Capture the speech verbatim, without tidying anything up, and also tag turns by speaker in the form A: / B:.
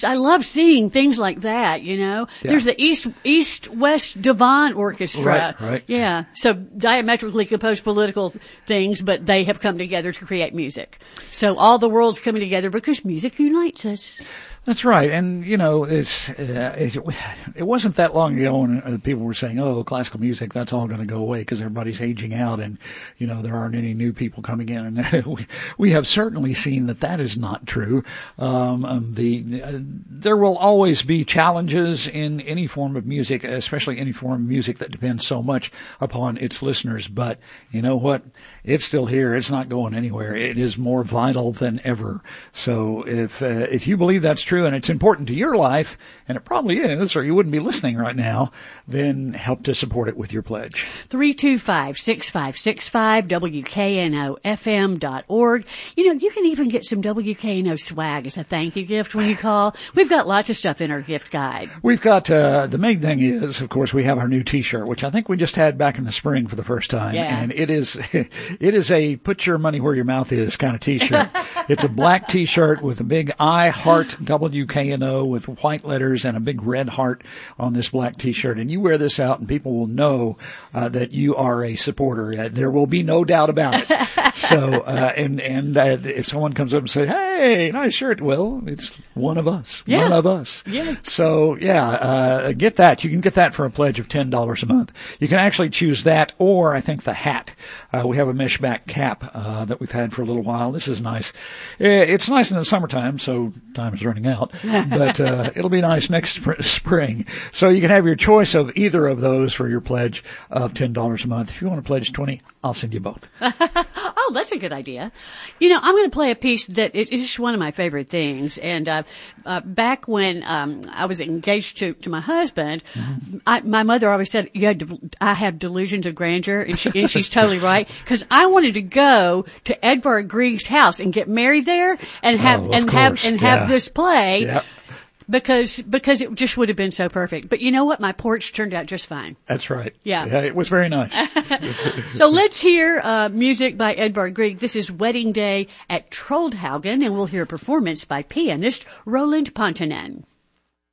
A: just, I love seeing things like that, you know. Yeah. There's the East, East-West Devon Orchestra.
B: Right, right.
A: Yeah. So diametrically opposed political things, but they have come together to create music. So all the world's coming together because music unites us.
B: That's right. And, you know, it's, uh, it, it wasn't that long ago when uh, people were saying, oh, classical music, that's all going to go away because everybody's aging out and, you know, there aren't any new people coming in. And we, we have certainly seen that that is not true. Um, um the, uh, there will always be challenges in any form of music, especially any form of music that depends so much upon its listeners. But you know what? It's still here. It's not going anywhere. It is more vital than ever. So if, uh, if you believe that's true, and it's important to your life, and it probably is, or you wouldn't be listening right now, then help to support it with your pledge.
A: three two five, six five six five, W K N O F M dot org. You know, you can even get some W K N O swag as a thank you gift when you call. We've got lots of stuff in our gift guide.
B: We've got, uh, the main thing is, of course, we have our new t-shirt, which I think we just had back in the spring for the first time.
A: Yeah.
B: And it is, it is a put your money where your mouth is kind of t-shirt. It's a black t-shirt with a big I heart W K N O with white letters and a big red heart on this black t-shirt. And you wear this out and people will know, uh, that you are a supporter. Uh, there will be no doubt about it. So, uh, and, and, uh, if someone comes up and says, hey, nice shirt, well, it's one of us.
A: Yeah.
B: One of us.
A: Yeah.
B: So, yeah, uh, get that. You can get that for a pledge of ten dollars a month. You can actually choose that or I think the hat. Uh, we have a mesh back cap, uh, that we've had for a little while. This is nice. It's nice in the summertime, so time is running out, but, uh, it'll be nice next sp- spring. So you can have your choice of either of those for your pledge of ten dollars a month. If you want to pledge twenty, I'll send you both.
A: Oh, that's a good idea. You know, I'm going to play a piece that it is one of my favorite things. And, uh, uh, back when, um, I was engaged to, to my husband, mm-hmm. I, my mother always said, you had to, I have delusions of grandeur. And, she, and she's totally right. Cause I wanted to go to Edvard Grieg's house and get married there and have,
B: oh,
A: and
B: course.
A: have, and
B: yeah.
A: have this play.
B: Yep.
A: Because, because it just would have been so perfect. But you know what? My porch turned out just fine.
B: That's right.
A: Yeah.
B: Yeah, it was very nice.
A: So let's hear, uh, music by Edvard Grieg. This is Wedding Day at Troldhaugen, and we'll hear a performance by pianist Roland Pontonen.